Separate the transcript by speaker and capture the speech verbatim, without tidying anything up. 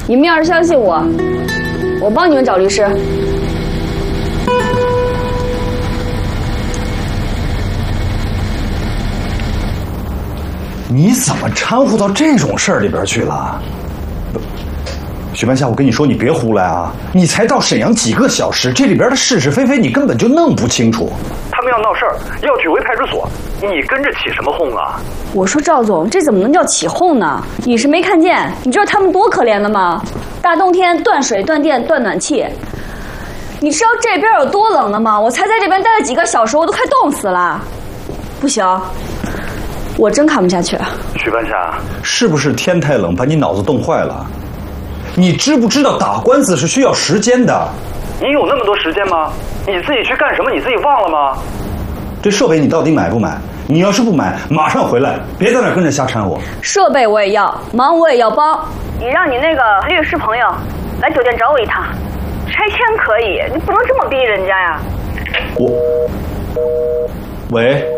Speaker 1: 你们要是相信我，我帮你们找律师。
Speaker 2: 你怎么掺和到这种事儿里边去了？许半夏，我跟你说，你别胡来啊！你才到沈阳几个小时，这里边的是是非非你根本就弄不清楚。
Speaker 3: 他们要闹事儿，要举围派出所，你跟着起什么哄啊？
Speaker 1: 我说赵总，这怎么能叫起哄呢？你是没看见，你知道他们多可怜的吗？大冬天断水、断电、断暖气，你知道这边有多冷的吗？我才在这边待了几个小时，我都快冻死了。不行，我真看不下去。
Speaker 3: 许半夏，
Speaker 2: 是不是天太冷把你脑子冻坏了？你知不知道打官司是需要时间的？
Speaker 3: 你有那么多时间吗？你自己去干什么？你自己忘了吗？
Speaker 2: 这设备你到底买不买？你要是不买，马上回来，别在那跟着瞎掺和。
Speaker 1: 设备我也要，忙我也要帮。你让你那个律师朋友来酒店找我一趟，拆迁可以，你不能这么逼人家呀。
Speaker 2: 我，喂。